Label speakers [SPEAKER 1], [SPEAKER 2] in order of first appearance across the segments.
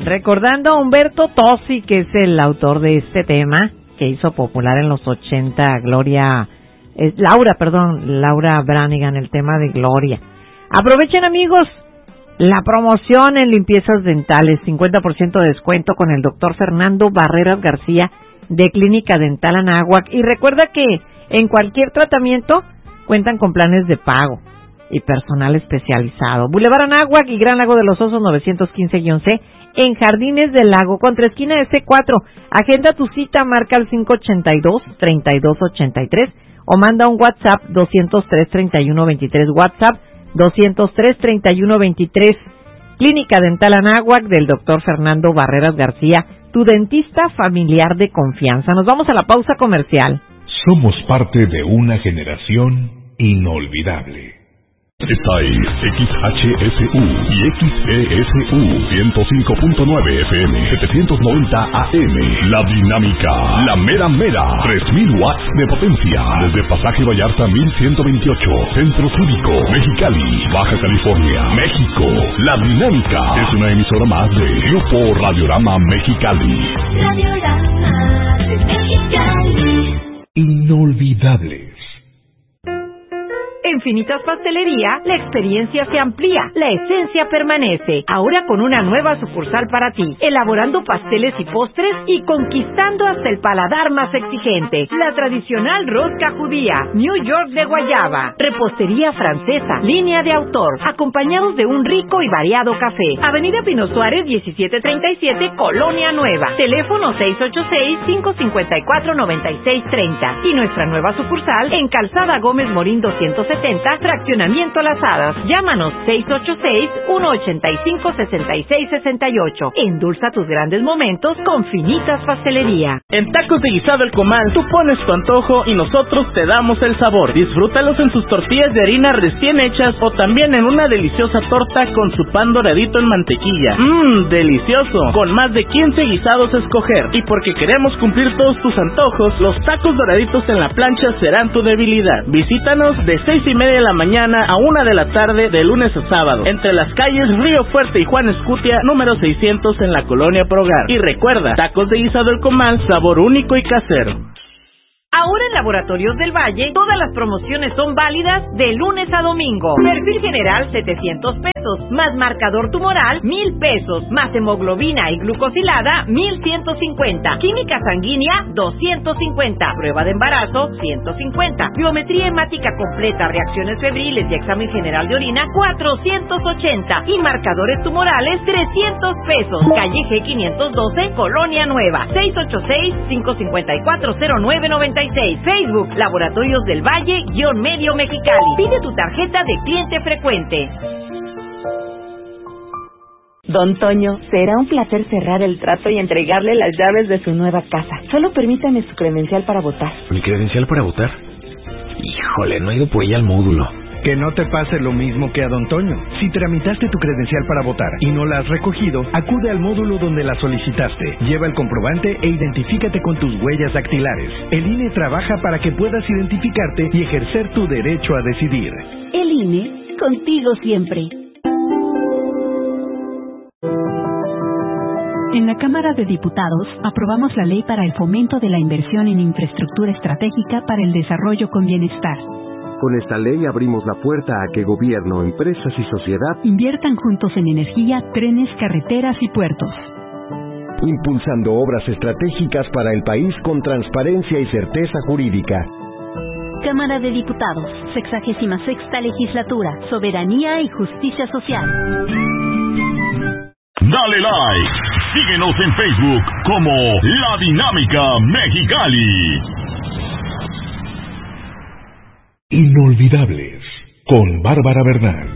[SPEAKER 1] recordando a Humberto Tozzi, que es el autor de este tema, que hizo popular en los 80, Laura Branigan, el tema de Gloria. Aprovechen, amigos, la promoción en limpiezas dentales, 50% de descuento con el doctor Fernando Barreras García de Clínica Dental Anáhuac. Y recuerda que en cualquier tratamiento cuentan con planes de pago y personal especializado. Boulevard Anáhuac y Gran Lago de los Osos 915-C en Jardines del Lago, contra esquina de C4. Agenda tu cita, marca al 582-3283 o manda un WhatsApp 203-3123, WhatsApp 203-3123. Clínica Dental Anáhuac del doctor Fernando Barreras García, tu dentista familiar de confianza. Nos vamos a la pausa comercial.
[SPEAKER 2] Somos parte de una generación inolvidable. Esta es XHSU y XESU 105.9 FM, 790 AM. La dinámica, la mera mera, 3000 watts de potencia. Desde Pasaje Vallarta 1128, Centro Cívico, Mexicali, Baja California, México. La dinámica es una emisora más de Grupo Radiorama Mexicali.
[SPEAKER 3] Radiorama Mexicali.
[SPEAKER 2] Inolvidables.
[SPEAKER 1] En Finitas Pastelería, la experiencia se amplía, la esencia permanece. Ahora con una nueva sucursal para ti, elaborando pasteles y postres y conquistando hasta el paladar más exigente. La tradicional rosca judía, New York de guayaba, repostería francesa, línea de autor, acompañados de un rico y variado café. Avenida Pino Suárez 1737, Colonia Nueva. Teléfono 686-554-9630. Y nuestra nueva sucursal en Calzada Gómez Morín 270, Fraccionamiento Las Hadas. Llámanos 686-185-6668. Endulza tus grandes momentos con Finitas Pastelería.
[SPEAKER 4] En Tacos de Guisado El Comal, tú pones tu antojo y nosotros te damos el sabor. Disfrútalos en sus tortillas de harina recién hechas o también en una deliciosa torta con su pan doradito en mantequilla. Delicioso. Con más de 15 guisados a escoger. Y porque queremos cumplir todos tus antojos, los tacos doraditos en la plancha serán tu debilidad. Visítanos de 6:30 de la mañana a 1 de la tarde de lunes a sábado, entre las calles Río Fuerte y Juan Escutia, número 600 en la Colonia Progar. Y recuerda, Tacos de Guisado El Comal, sabor único y casero.
[SPEAKER 1] Ahora en Laboratorios del Valle, todas las promociones son válidas de lunes a domingo. Perfil general, 700 pesos, más marcador tumoral, 1,000 pesos, más hemoglobina y glucosilada, 1,150. Química sanguínea, 250. Prueba de embarazo, 150. Biometría hemática completa, reacciones febriles y examen general de orina, 480. Y marcadores tumorales, 300 pesos. Calle G 512, Colonia Nueva, 686-554-0996. Facebook, Laboratorios del Valle, _medio Mexicali. Pide tu tarjeta de cliente frecuente.
[SPEAKER 5] Don Toño, será un placer cerrar el trato y entregarle las llaves de su nueva casa. Solo permítame su credencial para votar.
[SPEAKER 6] ¿Mi credencial para votar? Híjole, no he ido por ella al módulo.
[SPEAKER 7] Que no te pase lo mismo que a Don Toño. Si tramitaste tu credencial para votar y no la has recogido, acude al módulo donde la solicitaste. Lleva el comprobante e identifícate con tus huellas dactilares. El INE trabaja para que puedas identificarte y ejercer tu derecho a decidir.
[SPEAKER 8] El INE, contigo siempre. En la Cámara de Diputados aprobamos la ley para el fomento de la inversión en infraestructura estratégica para el desarrollo con bienestar.
[SPEAKER 9] Con esta ley abrimos la puerta a que gobierno, empresas y sociedad
[SPEAKER 8] inviertan juntos en energía, trenes, carreteras y puertos.
[SPEAKER 9] Impulsando obras estratégicas para el país con transparencia y certeza jurídica.
[SPEAKER 8] Cámara de Diputados, 66ª Legislatura, Soberanía y Justicia Social.
[SPEAKER 2] Dale like. Síguenos en Facebook como La Dinámica Mexicali. Inolvidables, con Bárbara Bernal.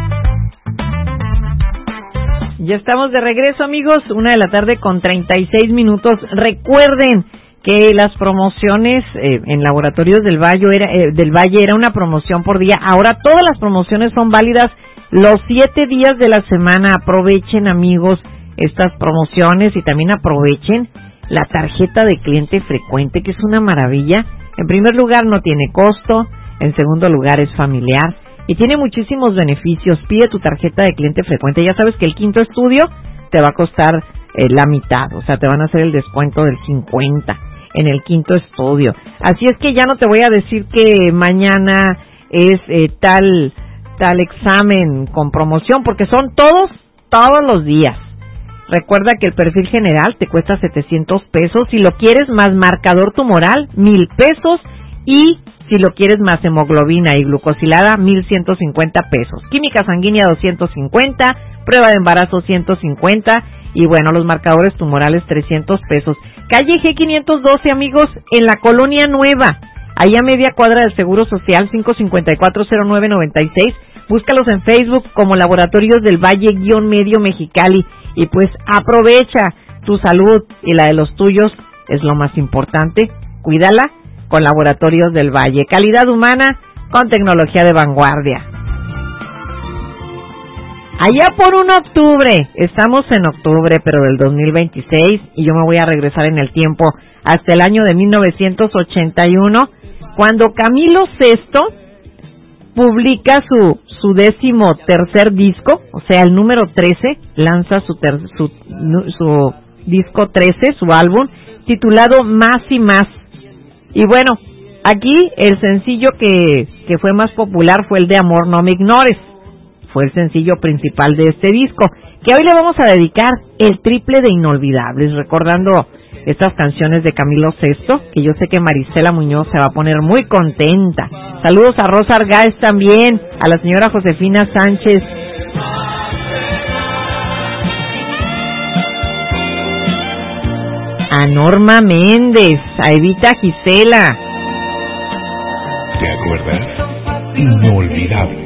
[SPEAKER 1] Ya estamos de regreso, amigos, 1:36 p.m. Recuerden que las promociones en Laboratorios del Valle era una promoción por día. Ahora todas las promociones son válidas los 7 días de la semana. Aprovechen, amigos, estas promociones y también aprovechen la tarjeta de cliente frecuente, que es una maravilla. En primer lugar, no tiene costo. En segundo lugar, es familiar y tiene muchísimos beneficios. Pide tu tarjeta de cliente frecuente. Ya sabes que el quinto estudio te va a costar la mitad, o sea, te van a hacer el descuento del 50 en el quinto estudio. Así es que ya no te voy a decir que mañana es tal examen con promoción, porque son todos los días. Recuerda que el perfil general te cuesta 700 pesos, si lo quieres más marcador tumoral, 1,000 pesos, y si lo quieres más hemoglobina y glucosilada, 1,150 pesos. Química sanguínea, 250, prueba de embarazo, 150, y bueno, los marcadores tumorales, 300 pesos. Calle G512, amigos, en la Colonia Nueva, ahí a media cuadra del Seguro Social, 554-0996. Búscalos en Facebook como Laboratorios del Valle-Medio Mexicali, y pues aprovecha tu salud y la de los tuyos, es lo más importante. Cuídala con Laboratorios del Valle. Calidad humana con tecnología de vanguardia. Allá por un octubre, estamos en octubre, pero del 2026, y yo me voy a regresar en el tiempo hasta el año de 1981, cuando Camilo VI publica su 13º disco, o sea, el número 13, lanza su disco 13, su álbum, titulado Más y Más. Y bueno, aquí el sencillo que fue más popular fue el de Amor No Me Ignores. Fue el sencillo principal de este disco, que hoy le vamos a dedicar el triple de inolvidables, recordando estas canciones de Camilo VI, que yo sé que Marisela Muñoz se va a poner muy contenta. Saludos a Rosa Argáez también, a la señora Josefina Sánchez. A Norma Méndez, a Evita Gisela.
[SPEAKER 2] ¿Te acuerdas? Inolvidable.